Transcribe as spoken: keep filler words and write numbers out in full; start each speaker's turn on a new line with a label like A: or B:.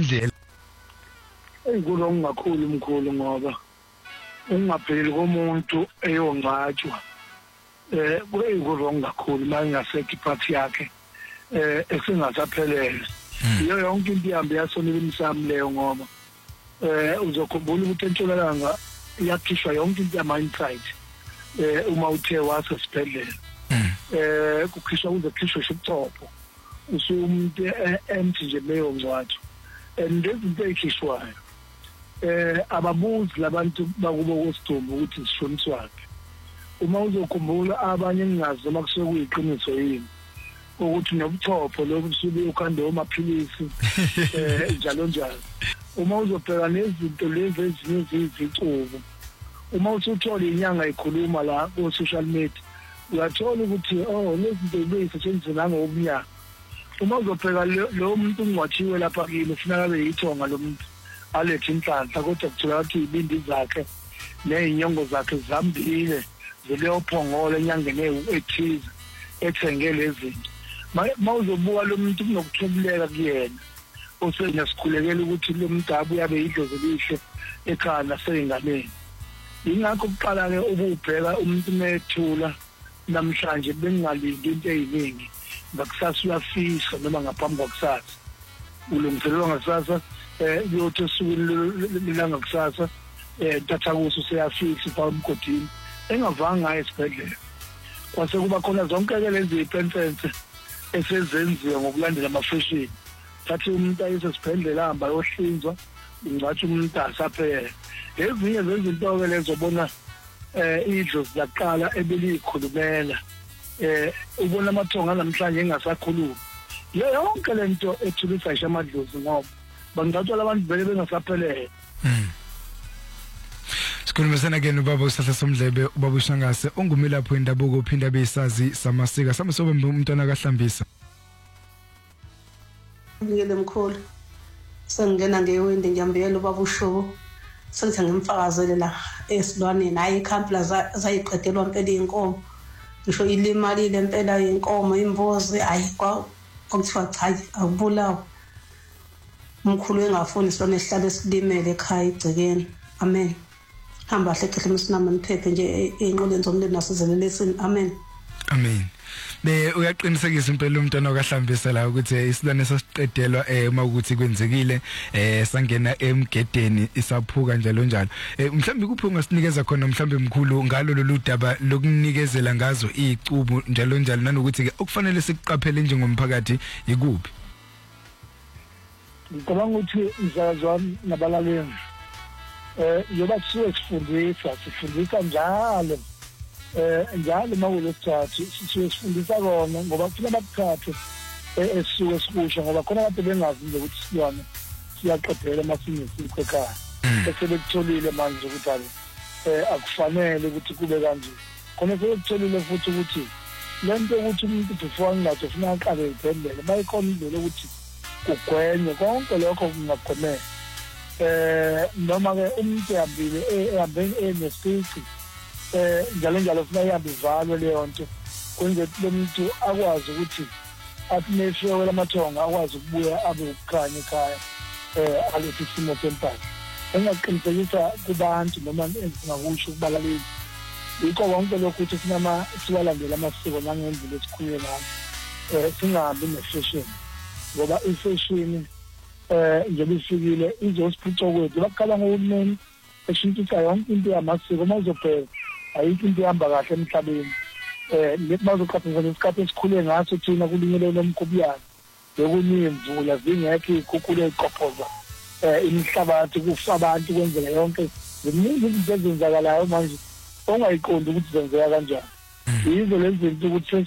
A: indlela
B: enkulu ongakhulu umkhulu ngoba ungapheleli komuntu eyongcatshwa eh kuyikho ongakhulu mangasekho iphathi yakhe eh esingasaphelele iyo yonke into ihambe yasonela imsamo leyo ngoba eh uzokhumbula ukuthi entshonalanga yakhishwa yonke into yama insight eh uma uthe wase sibhedlela eh kukhishwa uzokhishwa ubuchopho usumuntu empty nje leyo ngcwathu and izinto ezikhishwayo eh ababuzi labantu bakubo kwesidumbu ukuthi sishoniswaphi uma uzokhumbula abanye ningazi noma kusuke kuyiqiniso yini ukuthi nobuchopho lobusuke ukhande amaphilisi eh njalo njalo uma uzobheka nezinto lezi ezinye izicubo uma usuthola inyanga ikhuluma la ku social media uyathola ukuthi oh lezi zinto beyisetshenziswa ngokunyaka uma uzobheka lo muntu ungcwatshiwe lapha kini ufuna abe yithonga lo muntu alethe inhlanhla kodwa kuthola ukuthi ibindi zakhe nezinyongo zakhe zambile zileyophongole enyangeni ethize ethenge lezi mawuzobuka lo muntu kunokuthobuleka kuyena osenesikhulekela ukuthi lo muntu abuye abe yidlozi lihle ekhaya naseyinganeni ingakho kuqala ke ububheka umuntu methula namhlanje bengalindi into eziningi ngakusasa uyafisa noma ngaphambi kwakusasa ulungiselelwa ngakusasa eh yothi suku langa kusasa eh tathakuso useyafisa kwa umgodini engavanga ngaye esibhedlela kwase kuba khona zonke ke lezi ipensense esezenziwa ngokulandela amafashion thathi umuntu ayise esibhedlela ahamba yohlinzwa ingcathi umuntu asaphela ezinye zezinto ke lezo bona eh idlozi laqala ebelikhulumela eh ubona amathonga namhlanje engasakhuluma yonke lento ethulisa isha amadlozi ngoba bangathi abantu vele bengasaphelele
A: mhm sikhulumisana ke nobaba uSihla Somdlebe ubaba uShangase ongumilapho indabuko uphinda beyisazi samasika samesobe umntwana kaHlambisa
C: ngile mkhulu sengena ngewindi ngiyambiyela ubaba uShobo sengithi ngimfakazele la esilwaneni hayi ikhampla zayiqedelwa impela inkomo ngisho ilimali lempela inkomo imbozi hayi kwakuthiwa cha akubulawa umkhulu engafuni sona esihlale esilimele ekhaya igcekeni amen hamba hle hle msinama niphephe nje einqoleni zomlilo nasezelelesini amen
A: amen be uyaqinisekisa impela umntwana kaHlambisa la ukuthi isilwane sasiqedelwa eh uma ukuthi kwenzekile eh sangena emgedeni isaphuka njalo njalo eh mhlambi kuphi ungasinikeza khona mhlambi mkhulu ngalo lolu daba lokunikezela ngazo izicubu njalo njalo nanokuthi ke okufanele sikuqaphele njengomphakathi ikuphi
B: ngicabanga ukuthi izazwa nabalaleli eh yoba siwe sifundisa sifundisa njalo eh njalo mawulesithathu siwe sifundisa kona ngoba kufuna bakuthathe esisuke sikusho ngoba khona kade bengazi nje ukuthi siyona siyaqedela masinesikho ekhaya bese bekutholile manje ukuthi ake eh akufanele ukuthi kube kanje khona sekutholile futhi ukuthi lento ukuthi umuntu before ngathi ufuna aqale ibhendele bayikhona indlela ukuthi kugwenywe konke lokho kungagomela eh noma ke umuntu yambile ehambeni enesici eh njalo njalo ufuna ihambe ivalwe leyo nto kwenze lo muntu akwazi ukuthi athi nefewe lamathonga akwazi ukubuya abe ukukhanya ekhaya eh alethi isimo sempilo engaqinisekisa kubantu noma engakusho ukubalaleli yikho konke lokho ukuthi sinama siwalandela amasiko nangendlela esikhulume ngayo eh singahambi nefashion ngoba ifashion eh nje bifikile izosiphuca kwethu bakhala ngokumeni eshintisa yonke into yamasiko mawuzobheka ayikho into ihamba kahle emhlabeni eh lebazoqhaphisa isikhathi esikhule ngaso thina kulinyelelo lomkhubiyana yokunika imvula zingekho ikhukhule iqophoza eh imihlabathi kufa abantu kwenzela yonke ziningi izinto ezenzakalayo manje ongayiqondi ukuthi zenzeka kanjani yizo lezi zinto ukuthi